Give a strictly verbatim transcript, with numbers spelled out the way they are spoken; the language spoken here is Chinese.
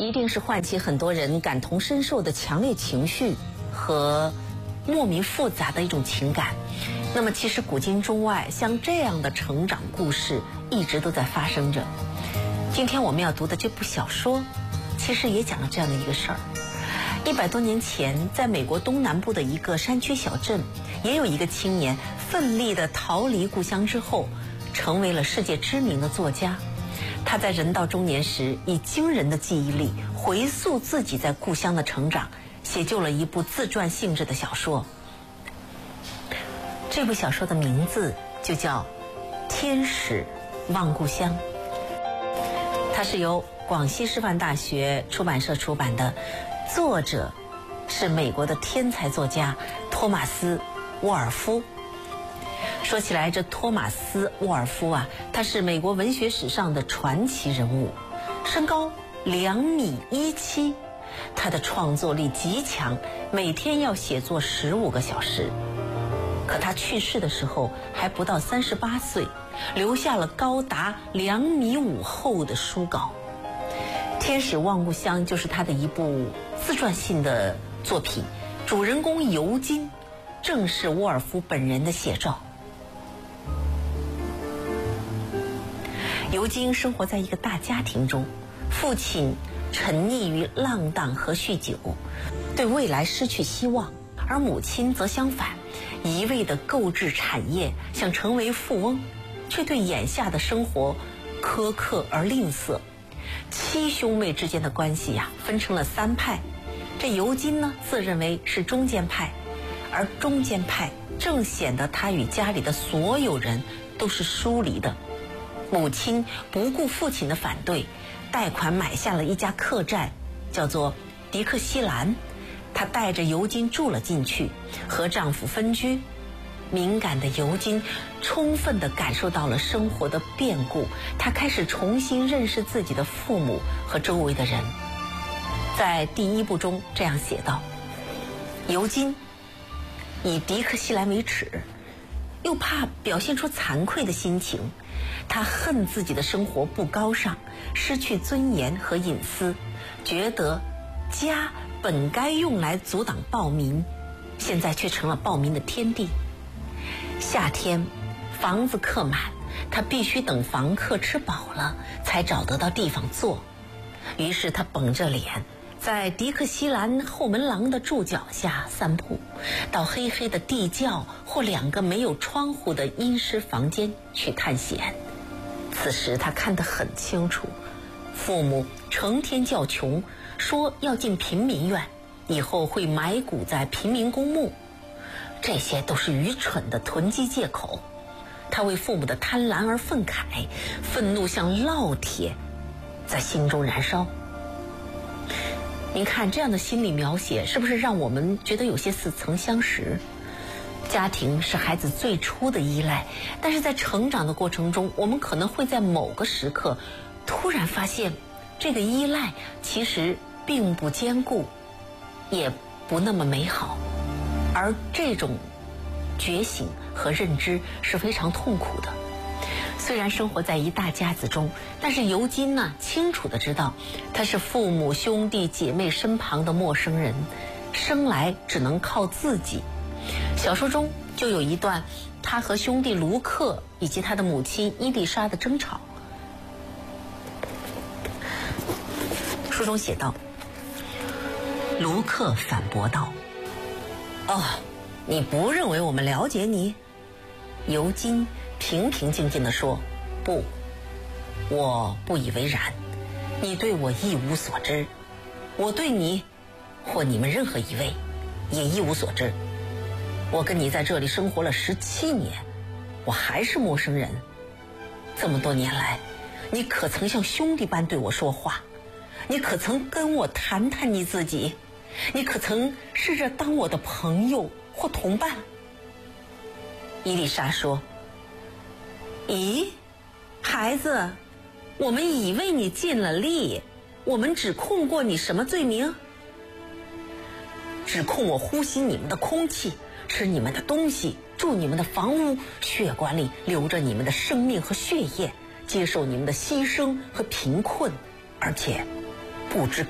一定是唤起很多人感同身受的强烈情绪和莫名复杂的一种情感。那么其实古今中外像这样的成长故事一直都在发生着。今天我们要读的这部小说其实也讲了这样的一个事儿。一百多年前，在美国东南部的一个山区小镇，也有一个青年奋力地逃离故乡之后，成为了世界知名的作家。他在人到中年时，以惊人的记忆力回溯自己在故乡的成长，写就了一部自传性质的小说。这部小说的名字就叫《天使望故乡》，它是由广西师范大学出版社出版的，作者是美国的天才作家托马斯·沃尔夫。说起来，这托马斯·沃尔夫啊，他是美国文学史上的传奇人物，身高两米一七，他的创作力极强，每天要写作十五个小时。可他去世的时候还不到三十八岁，留下了高达两米五厚的书稿。《天使望故乡》就是他的一部自传性的作品，主人公尤金正是沃尔夫本人的写照。尤金生活在一个大家庭中，父亲沉溺于浪荡和酗酒，对未来失去希望，而母亲则相反，一味地购置产业，想成为富翁，却对眼下的生活苛刻而吝啬。七兄妹之间的关系呀、啊，分成了三派。这尤金呢，自认为是中间派，而中间派正显得他与家里的所有人都是疏离的。母亲不顾父亲的反对，贷款买下了一家客栈，叫做迪克西兰。她带着尤金住了进去，和丈夫分居。敏感的尤金充分地感受到了生活的变故，她开始重新认识自己的父母和周围的人。在第一部中这样写道：尤金以迪克西兰为耻，又怕表现出惭愧的心情，他恨自己的生活不高尚，失去尊严和隐私，觉得家本该用来阻挡暴民，现在却成了暴民的天地。夏天房子客满，他必须等房客吃饱了才找得到地方坐。于是他绷着脸在迪克西兰后门廊的柱脚下散步，到黑黑的地窖或两个没有窗户的阴湿房间去探险。此时他看得很清楚，父母成天叫穷，说要进贫民院，以后会埋骨在贫民公墓，这些都是愚蠢的囤积借口。他为父母的贪婪而愤慨，愤怒像烙铁在心中燃烧。您看这样的心理描写，是不是让我们觉得有些似曾相识？家庭是孩子最初的依赖，但是在成长的过程中，我们可能会在某个时刻突然发现，这个依赖其实并不坚固，也不那么美好，而这种觉醒和认知是非常痛苦的。虽然生活在一大家子中，但是尤金呢，清楚地知道他是父母兄弟姐妹身旁的陌生人，生来只能靠自己。小说中就有一段他和兄弟卢克以及他的母亲伊丽莎的争吵。书中写道：卢克反驳道：哦，你不认为我们了解你？尤金平平静静地说：不，我不以为然，你对我一无所知，我对你或你们任何一位也一无所知。我跟你在这里生活了十七年，我还是陌生人。这么多年来，你可曾像兄弟般对我说话？你可曾跟我谈谈你自己？你可曾试着当我的朋友或同伴？伊丽莎说：咦，孩子，我们以为你尽了力，我们指控过你什么罪名？指控我呼吸你们的空气，吃你们的东西，住你们的房屋，血管里流着你们的生命和血液，接受你们的牺牲和贫困，而且不知